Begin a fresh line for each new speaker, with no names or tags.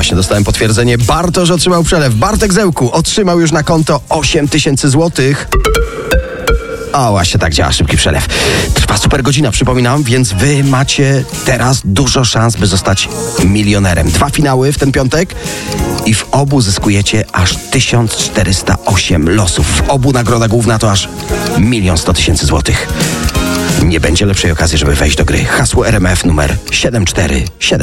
właśnie dostałem potwierdzenie. Bartosz otrzymał przelew. Bartek Zełku otrzymał już na konto 8000 złotych. O, właśnie tak działa szybki przelew. Trwa super godzina, przypominam, więc wy macie teraz dużo szans, by zostać milionerem. 2 finały w ten piątek i w obu zyskujecie aż 1408 losów. W obu nagroda główna to aż 1 100 000 złotych. Nie będzie lepszej okazji, żeby wejść do gry. Hasło RMF numer 7477.